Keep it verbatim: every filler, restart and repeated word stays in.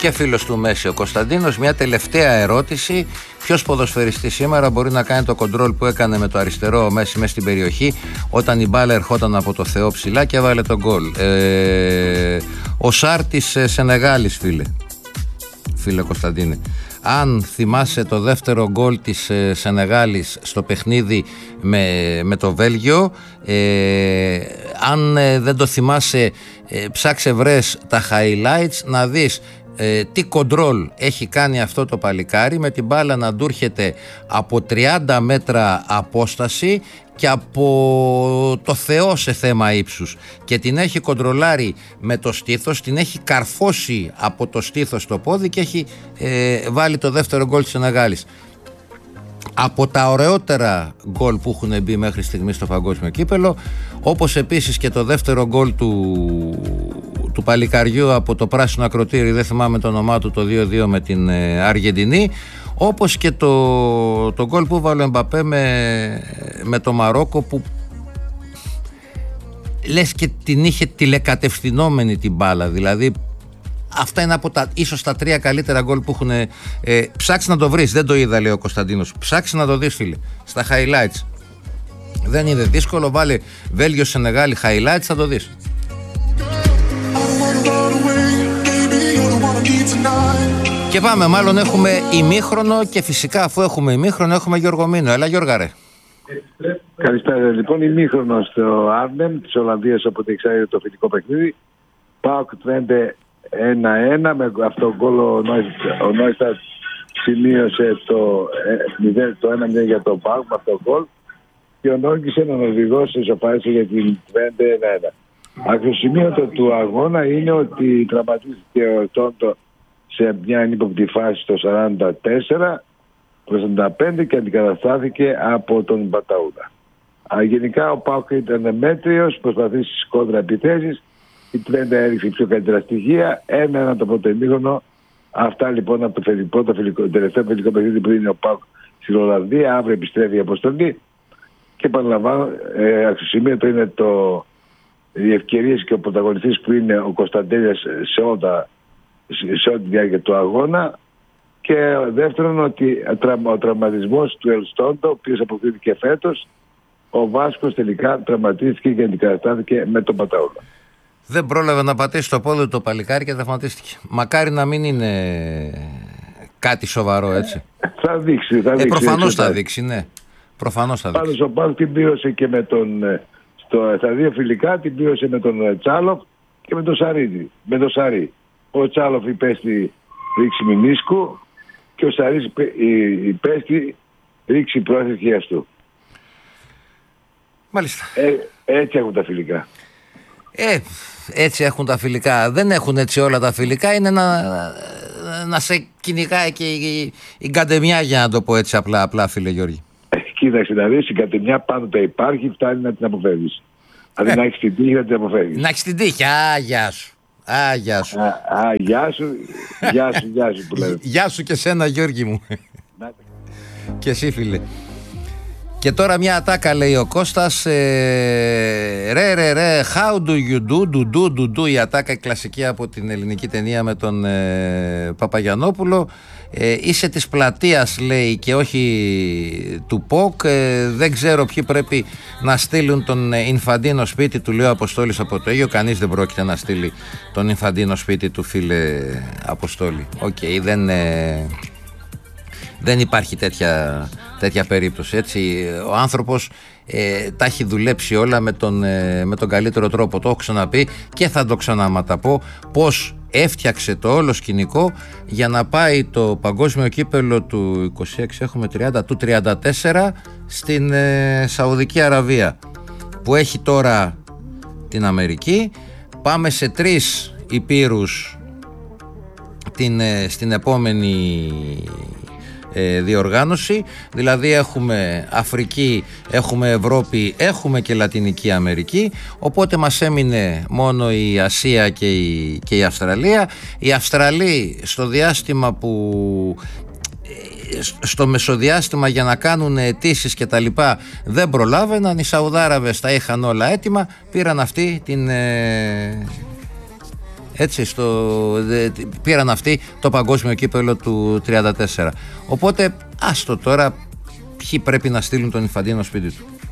και φίλος του Μέση ο Κωνσταντίνος. Μια τελευταία ερώτηση: ποιος ποδοσφαιριστής σήμερα μπορεί να κάνει το κοντρόλ που έκανε με το αριστερό ο Μέση μέσα στην περιοχή όταν η μπάλα ερχόταν από το Θεό ψηλά και έβαλε τον γκολ? Ε, ο Σάρ της Σενεγάλης, φίλε. Φίλε Κωνσταντίνε. Αν θυμάσαι το δεύτερο γκολ της ε, Σενεγάλης στο παιχνίδι με, με το Βέλγιο, ε, αν ε, δεν το θυμάσαι, ε, ψάξε βρες τα highlights να δεις ε, τι κοντρόλ έχει κάνει αυτό το παλικάρι, με την μπάλα να ντούρχεται από τριάντα μέτρα απόσταση και από το Θεό σε θέμα ύψους, και την έχει κοντρολάρει με το στήθος, την έχει καρφώσει από το στήθος στο πόδι και έχει ε, βάλει το δεύτερο γκολ της Σενεγάλης. Από τα ωραιότερα γκολ που έχουν μπει μέχρι στιγμή στο παγκόσμιο κύπελο, όπως επίσης και το δεύτερο γκολ του, του παλικαριού από το πράσινο ακροτήρι, δεν θυμάμαι το όνομά του, το δύο δύο με την ε, Αργεντινή, όπως και το, το γκολ που βάλε ο Εμπαπέ με, με το Μαρόκο, που λες και την είχε τηλεκατευθυνόμενη την μπάλα. Δηλαδή αυτά είναι από τα ίσως τα τρία καλύτερα γκολ που έχουν. Ε, ψάξει να το βρεις, δεν το είδα, λέει ο Κωνσταντίνος. Ψάξει να το δεις, φίλε, στα highlights. Δεν είναι δύσκολο, βάλε Βέλγιο Σενεγάλη highlights, θα το δεις. Και πάμε, μάλλον έχουμε ημίχρονο, και φυσικά αφού έχουμε ημίχρονο έχουμε Γιώργο Μήνο. Έλα Γιώργα ρε. Καλησπέρα. Λοιπόν, ημίχρονο στο Άρνεμ της Ολλανδίας, από το εξάρτητο το φιλικό παιχνίδι. ΠΑΟΚ Twente ένα ένα, με αυτό το γκολ ο Νόιστατ σημείωσε το, το ένα μηδέν για το ΠΑΟΚ με αυτό το γκολ, και ο Νόργκισεν, ο Νορβηγός, ισοφάρισε για την Twente ένα ένα. Ακροσημείωτο του αγώνα είναι ότι τραυματίστηκε ο Τόντο σε μια ανύποπτη φάση στο σαράντα τέσσερα προς σαράντα πέντε και αντικαταστάθηκε από τον Μπαταούδα. Γενικά ο ΠΑΟΚ ήταν μέτριος, προσπαθεί στις κόντρα επιθέσεις. Η Twente έριξε πιο καλύτερα στοιχεία. Ένα-ένα το πρώτο ημίχρονο. Αυτά λοιπόν από το πρώτο φιλικό, τελευταίο φιλικό παιχνίδι που είναι ο ΠΑΟΚ στην Ολλανδία. Αύριο επιστρέφει η αποστολή. Και επαναλαμβάνω, ε, αξιοσημείωτο είναι το, οι ευκαιρίες και ο πρωταγωνιστής που είναι ο Κωνσταντέλιας σε όλα σε όλη τη διάρκεια του αγώνα. Και δεύτερον, ότι ο τραυματισμός του Ελστόντο, ο οποίος αποκτήθηκε φέτος, ο Βάσκος τελικά τραυματίστηκε και αντικαταστάθηκε με τον Παταούλα. Δεν πρόλαβε να πατήσει το πόδι το παλικάρι και τραυματίστηκε. Μακάρι να μην είναι κάτι σοβαρό, έτσι. Θα δείξει, θα δείξει. Ε, προφανώς θα δείξει, ναι. Προφανώς θα δείξει. Πάντως ο Πάουκ την πλήρωσε και με τον, στο, στα δύο φιλικά, την πλήρωσε με τον Τσάλοφ και με τον Σαρίδη, με τον Σαρί. Ο Τσάλοφ υπέστη ρήξη μηνίσκου και ο Σαρής υπέστη ρήξη πρόθεση αυτού. Μάλιστα. Ε, έτσι έχουν τα φιλικά. Ε, έτσι έχουν τα φιλικά. Δεν έχουν έτσι όλα τα φιλικά. Είναι να, να σε κυνηγάει και η, η καντεμιά, για να το πω έτσι απλά, απλά φίλε Γιώργη. Ε, κοίταξε να δεις, η καντεμιά πάντοτε υπάρχει, φτάνει να την αποφεύγεις. Δηλαδή ε, να έχεις την τύχη να την αποφεύγεις. Να έχεις την τύχη, α, γεια σου. Α, γεια σου. Α, α, γεια σου, γεια σου, γεια σου που λέμε. Γεια σου και σένα Γιώργη μου. Και εσύ φίλε. Και τώρα μια ατάκα, λέει ο Κώστας, ε, ρε ρε ρε, how do you do, do do do do, η ατάκα κλασική από την ελληνική ταινία με τον ε, Παπαγιαννόπουλο. Ε, είσαι της πλατείας, λέει, και όχι του ΠΟΚ, ε, δεν ξέρω ποιοι πρέπει να στείλουν τον Ινφαντίνο σπίτι του, λέει ο Αποστόλης από το Αίγιο. Κανείς δεν πρόκειται να στείλει τον Ινφαντίνο σπίτι του, φίλε Αποστόλη. Οκ, okay, δεν... Ε, Δεν υπάρχει τέτοια, τέτοια περίπτωση, έτσι. Ο άνθρωπος ε, τα έχει δουλέψει όλα με τον, ε, με τον καλύτερο τρόπο. Το έχω ξαναπεί και θα το ξαναματαπώ, πως έφτιαξε το όλο σκηνικό για να πάει το παγκόσμιο κύπελο του είκοσι έξι, έχουμε τριάντα, του τριάντα τέσσερα στην ε, Σαουδική Αραβία, που έχει τώρα την Αμερική. Πάμε σε τρεις υπήρους την, ε, στην επόμενη διοργάνωση, δηλαδή έχουμε Αφρική, έχουμε Ευρώπη, έχουμε και Λατινική Αμερική, οπότε μας έμεινε μόνο η Ασία και η, και η Αυστραλία. Οι Αυστραλοί στο διάστημα που στο μεσοδιάστημα για να κάνουν αιτήσεις και τα λοιπά δεν προλάβαιναν, οι Σαουδάραβες τα είχαν όλα έτοιμα, πήραν αυτή την ε, Έτσι, στο, πήραν αυτοί το παγκόσμιο κύπελο του τριάντα τέσσερα. Οπότε άστο τώρα ποιοι πρέπει να στείλουν τον Ινφαντίνο σπίτι του.